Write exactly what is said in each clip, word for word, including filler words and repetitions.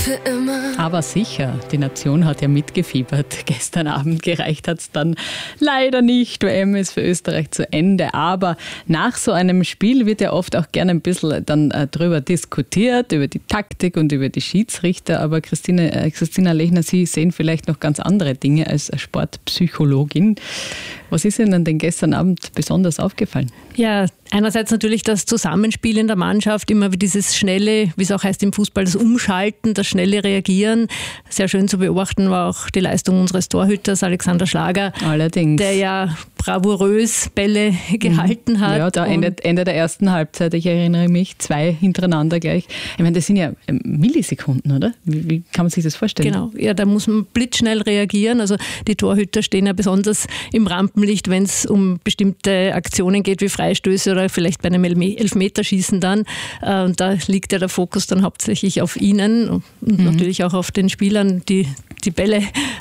für immer. Aber sicher, die Nation hat ja mitgefiebert. Gestern Abend gereicht hat es dann leider nicht. W M ist für Österreich zu Ende. Aber nach so einem Spiel wird ja oft auch gerne ein bisschen dann äh, drüber diskutiert, über die Taktik und über die Schiedsrichter. Aber Christine, äh, Christina Lechner, Sie sehen vielleicht noch ganz andere Dinge als Sportpsychologin. Was ist Ihnen denn gestern Abend besonders aufgefallen? Ja, einerseits natürlich das Zusammenspiel in der Mannschaft, immer wie dieses schnelle, wie es auch heißt im Fußball, das Umschalten, das schnelle Reagieren. Sehr schön zu beobachten war auch die Leistung unseres Torhüters Alexander Schlager, Allerdings. der ja bravourös Bälle gehalten hat. Ja, da Ende, Ende der ersten Halbzeit, ich erinnere mich, zwei hintereinander gleich. Ich meine, das sind ja Millisekunden, oder? Wie, wie kann man sich das vorstellen? Genau, ja, da muss man blitzschnell reagieren. Also die Torhüter stehen ja besonders im Rampenlicht, wenn es um bestimmte Aktionen geht, wie Freistöße oder vielleicht bei einem Elfmeterschießen dann. Und da liegt ja der Fokus dann hauptsächlich auf ihnen und mhm. natürlich auch auf den Spielern, die die Bälle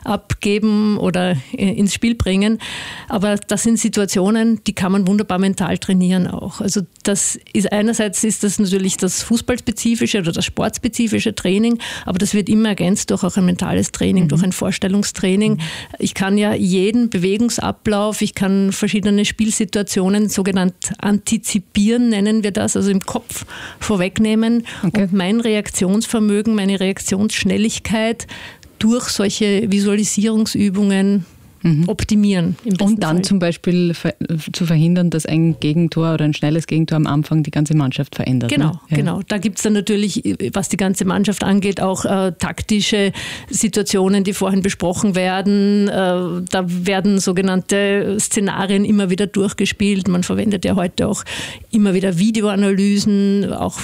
abgeben oder ins Spiel bringen. Aber das sind Situationen, die kann man wunderbar mental trainieren auch. Also das ist einerseits ist das natürlich das fußballspezifische oder das sportspezifische Training, aber das wird immer ergänzt durch auch ein mentales Training, mhm. durch ein Vorstellungstraining. Mhm. Ich kann ja jeden Bewegungsablauf, ich kann verschiedene Spielsituationen sogenannt antizipieren, nennen wir das, also im Kopf vorwegnehmen. Okay. Und mein Reaktionsvermögen, meine Reaktionsschnelligkeit durch solche Visualisierungsübungen mhm. optimieren. Und dann Fall. zum Beispiel ver- zu verhindern, dass ein Gegentor oder ein schnelles Gegentor am Anfang die ganze Mannschaft verändert. Genau, ne? ja. genau. Da gibt es dann natürlich, was die ganze Mannschaft angeht, auch äh, taktische Situationen, die vorhin besprochen werden. Äh, da werden sogenannte Szenarien immer wieder durchgespielt. Man verwendet ja heute auch immer wieder Videoanalysen, auch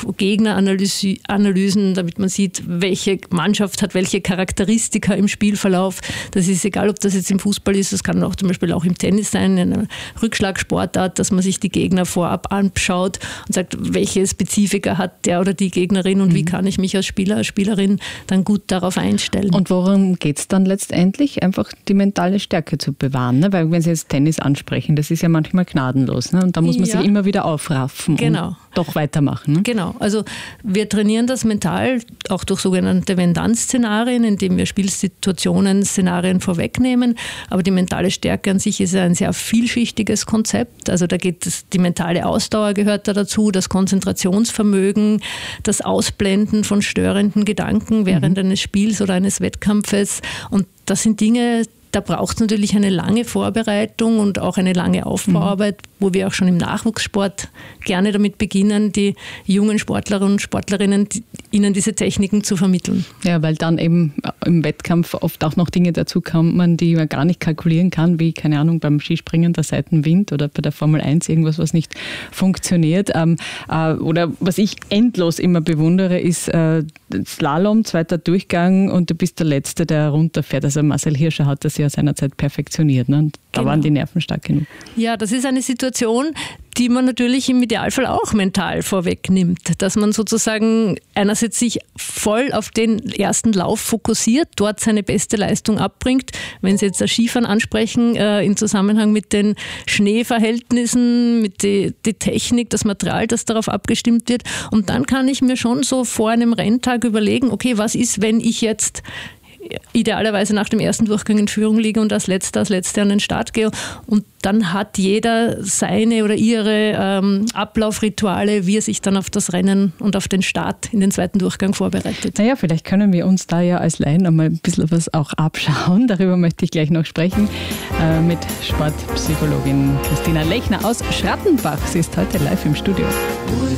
Gegneranalysen, damit man sieht, welche Mannschaft hat welche Charakteristika im Spielverlauf. Das ist egal, ob das jetzt im Fußball ist, das kann auch zum Beispiel auch im Tennis sein, in einer Rückschlagsportart, dass man sich die Gegner vorab anschaut und sagt, welche Spezifika hat der oder die Gegnerin und mhm. wie kann ich mich als Spieler, als Spielerin dann gut darauf einstellen. Und worum geht es dann letztendlich? Einfach die mentale Stärke zu bewahren, ne? Weil wenn Sie jetzt Tennis ansprechen, das ist ja manchmal gnadenlos, ne? Und da muss man ja. sich immer wieder aufraffen genau. und doch weitermachen. Ne? Genau, also wir trainieren das mental auch durch sogenannte Wenn-Dann-Szenarien, indem wir Spielsituationen, Szenarien vorwegnehmen. Aber die mentale Stärke an sich ist ein sehr vielschichtiges Konzept. Also da geht es, die mentale Ausdauer gehört da dazu, das Konzentrationsvermögen, das Ausblenden von störenden Gedanken während mhm. eines Spiels oder eines Wettkampfes. Und das sind Dinge, da braucht es natürlich eine lange Vorbereitung und auch eine lange Aufbauarbeit, mhm. wo wir auch schon im Nachwuchssport gerne damit beginnen, die jungen Sportlerinnen und Sportlerinnen, die, ihnen diese Techniken zu vermitteln. Ja, weil dann eben im Wettkampf oft auch noch Dinge dazu kommen, die man gar nicht kalkulieren kann, wie, keine Ahnung, beim Skispringen der Seitenwind oder bei der Formel eins irgendwas, was nicht funktioniert. Ähm, äh, oder was ich endlos immer bewundere, ist äh, Slalom, zweiter Durchgang und du bist der Letzte, der runterfährt. Also Marcel Hirscher hat das ja seinerzeit perfektioniert. Ne? Und da genau. waren die Nerven stark genug. Ja, das ist eine Situation, die man natürlich im Idealfall auch mental vorwegnimmt. Dass man sozusagen einerseits sich voll auf den ersten Lauf fokussiert, dort seine beste Leistung abbringt. Wenn Sie jetzt das Skifahren ansprechen, äh, im Zusammenhang mit den Schneeverhältnissen, mit die, die Technik, das Material, das darauf abgestimmt wird. Und dann kann ich mir schon so vor einem Renntag überlegen, okay, was ist, wenn ich jetzt idealerweise nach dem ersten Durchgang in Führung liege und als Letzter, als Letzter an den Start gehe. Und dann hat jeder seine oder ihre ähm, Ablaufrituale, wie er sich dann auf das Rennen und auf den Start in den zweiten Durchgang vorbereitet. Naja, vielleicht können wir uns da ja als Laien einmal ein bisschen was auch abschauen. Darüber möchte ich gleich noch sprechen äh, mit Sportpsychologin Christina Lechner aus Schrattenbach. Sie ist heute live im Studio.